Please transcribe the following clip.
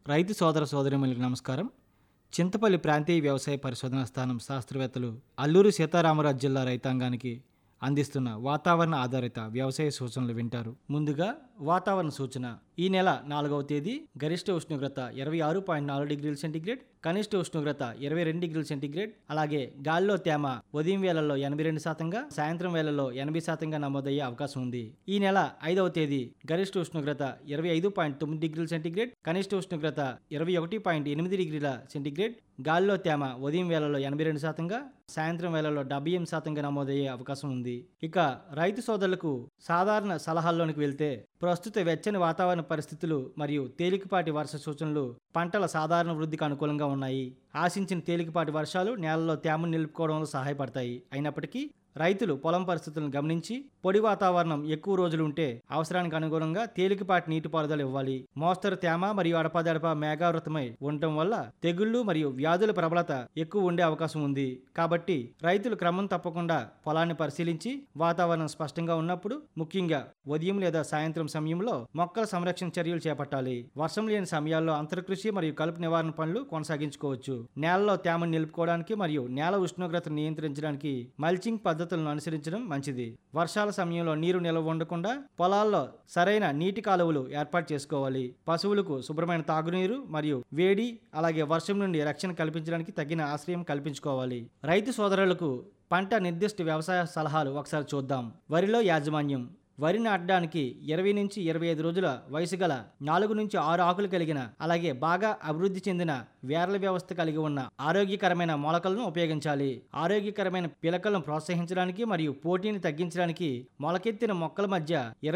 రైతు సోదర సోదరిమణులకు నమస్కారం. చింతపల్లి ప్రాంతీయ వ్యవసాయ పరిశోధనా స్థానం శాస్త్రవేత్తలు అల్లూరి సీతారామరాజు జిల్లా రైతాంగానికి అందిస్తున్న వాతావరణ ఆధారిత వ్యవసాయ సూచనలు వింటారు. ముందుగా వాతావరణ సూచన. ఈ నెల 4వ తేదీ గరిష్ట ఉష్ణోగ్రత 26.4 డిగ్రీల సెంటీగ్రేడ్, కనిష్ట ఉష్ణోగ్రత 22 డిగ్రీల సెంటీగ్రేడ్. అలాగే గాలిలో తేమ ఉదయం వేళల్లో 82%గా, సాయంత్రం వేళల్లో 80%గా నమోదయ్యే అవకాశం ఉంది. ఈ నెల 5వ తేదీ గరిష్ట ఉష్ణోగ్రత 25.9 డిగ్రీల సెంటీగ్రేడ్, కనిష్ట ఉష్ణోగ్రత 21.8 డిగ్రీల సెంటీగ్రేడ్. గాలిలో తేమ ఉదయం వేళల్లో 82%గా, సాయంత్రం వేళల్లో 78%గా నమోదయ్యే అవకాశం ఉంది. ఇక రైతు సోదరులకు సాధారణ సలహాల్లోనికి వెళ్తే, ప్రస్తుత వెచ్చని వాతావరణ పరిస్థితులు మరియు తేలికపాటి వర్ష సూచనలు పంటల సాధారణ వృద్ధికి అనుకూలంగా ఉన్నాయి. ఆశించిన తేలికపాటి వర్షాలు నేలలో తేమను నిలుపుకోవడంలో సహాయపడతాయి. అయినప్పటికీ రైతులు పొలం పరిస్థితులను గమనించి పొడి వాతావరణం ఎక్కువ రోజులు ఉంటే అవసరానికి అనుగుణంగా తేలికపాటి నీటిపారుదల ఇవ్వాలి. మోస్తరు తేమ మరియు అడపాదడపా మేఘావృతమై ఉండటం వల్ల తెగుళ్లు మరియు వ్యాధుల ప్రబలత ఎక్కువ ఉండే అవకాశం ఉంది. కాబట్టి రైతులు క్రమం తప్పకుండా పొలాన్ని పరిశీలించి వాతావరణం స్పష్టంగా ఉన్నప్పుడు, ముఖ్యంగా ఉదయం లేదా సాయంత్రం సమయంలో మొక్కల సంరక్షణ చర్యలు చేపట్టాలి. వర్షం లేని సమయాల్లో అంతర్కృషి మరియు కలుపు నివారణ పనులు కొనసాగించుకోవచ్చు. నేలలో తేమను నిలుపుకోవడానికి మరియు నేల ఉష్ణోగ్రతను నియంత్రించడానికి మల్చింగ్ పద్ధతులను అనుసరించడం మంచిది. వర్షాల సమయంలో నీరు నిల్వ ఉండకుండా పొలాల్లో సరైన నీటి కాలువలు ఏర్పాటు చేసుకోవాలి. పశువులకు శుభ్రమైన తాగునీరు మరియు వేడి, అలాగే వర్షం నుండి రక్షణ కల్పించడానికి తగిన ఆశ్రయం కల్పించుకోవాలి. రైతు సోదరులకు పంట నిర్దిష్ట వ్యవసాయ సలహాలు ఒకసారి చూద్దాం. వరిలో యాజమాన్యం. వరి నాటడానికి 20 నుంచి 25 రోజుల వయసు గల 4 నుంచి 6 ఆకులు కలిగిన, అలాగే బాగా అభివృద్ధి చెందిన వేర్ల వ్యవస్థ కలిగి ఉన్న ఆరోగ్యకరమైన మొలకలను ఉపయోగించాలి. ఆరోగ్యకరమైన పిలకలను ప్రోత్సహించడానికి మరియు పోటీని తగ్గించడానికి మొలకెత్తిన మొక్కల మధ్య